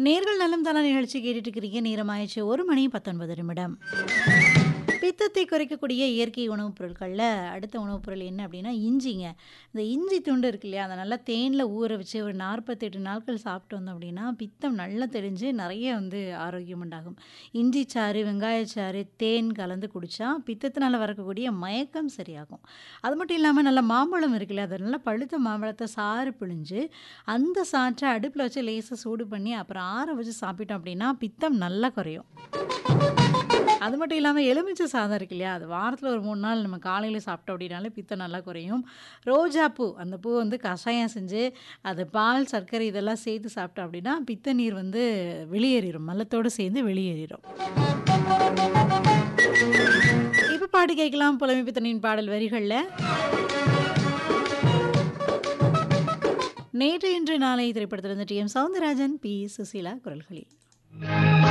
நேர்கள் நலம் தானா நிகழ்ச்சி கேட்டுட்டு இருக்கிறீங்க. நேரமாயிடுச்சு 1:19 பித்தத்தை குறைக்கக்கூடிய இயற்கை உணவுப் பொருட்கள்ல அடுத்த உணவுப் பொருள் என்ன அப்படின்னா இஞ்சிங்க. இந்த இஞ்சி துண்டு இருக்கு இல்லையா, அதை நல்லா தேனில் ஊற வச்சு ஒரு 48 நாட்கள் சாப்பிட்டு வந்தோம் அப்படின்னா பித்தம் நல்லா தெளிஞ்சு நிறைய ஆரோக்கியம் உண்டாகும். இஞ்சி சாறு, வெங்காயச்சாறு, தேன் கலந்து குடித்தா பித்தத்தினால் வரக்கூடிய மயக்கம் சரியாகும். அது மட்டும் இல்லாமல் நல்ல மாம்பழம் இருக்குல்ல, அதை நல்லா பழுத்த மாம்பழத்தை சாறு பிழிஞ்சு அந்த சாற்றை அடுப்பில் வச்சு லேசாக சூடு பண்ணி அப்புறம் ஆற வச்சு சாப்பிட்டோம் அப்படின்னா பித்தம் நல்லா குறையும். அது மட்டும் இல்லாமல் எலுமிச்சை சாதம் இருக்கு இல்லையா, அது வாரத்தில் ஒரு 3 நாள் நம்ம காலையில் சாப்பிட்டோம் அப்படின்னாலே பித்தம் நல்லா குறையும். ரோஜா பூ, அந்த பூ கஷாயம் செஞ்சு அது பால், சர்க்கரை இதெல்லாம் சேர்த்து சாப்பிட்டோம் அப்படின்னா பித்த நீர் வெளியேறிடும், மலத்தோடு சேர்ந்து வெளியேறிடும். இப்போ பாட்டு கேட்கலாம். புலமை பித்தனின் பாடல் வரிகளில் நேற்று இன்று நாளை திரைப்படத்திலிருந்து டி.எம். சௌந்தரராஜன், பி. சுசீலா குரல்களில்.